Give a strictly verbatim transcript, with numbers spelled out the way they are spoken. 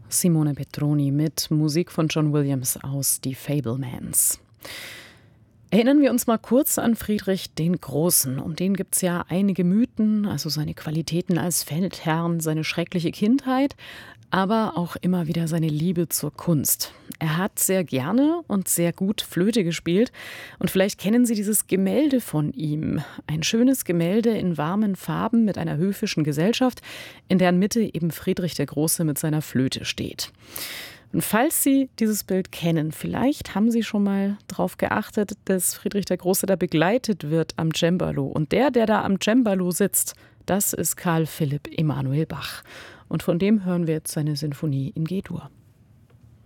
Simone Petroni mit Musik von John Williams aus Die Fabelmans. Erinnern wir uns mal kurz an Friedrich den Großen. Um den gibt es ja einige Mythen, also seine Qualitäten als Feldherrn, seine schreckliche Kindheit, aber auch immer wieder seine Liebe zur Kunst. Er hat sehr gerne und sehr gut Flöte gespielt und vielleicht kennen Sie dieses Gemälde von ihm. Ein schönes Gemälde in warmen Farben mit einer höfischen Gesellschaft, in deren Mitte eben Friedrich der Große mit seiner Flöte steht. Und falls Sie dieses Bild kennen, vielleicht haben Sie schon mal darauf geachtet, dass Friedrich der Große da begleitet wird am Cembalo. Und der, der da am Cembalo sitzt, das ist Carl Philipp Emanuel Bach. Und von dem hören wir jetzt seine Sinfonie in G-Dur.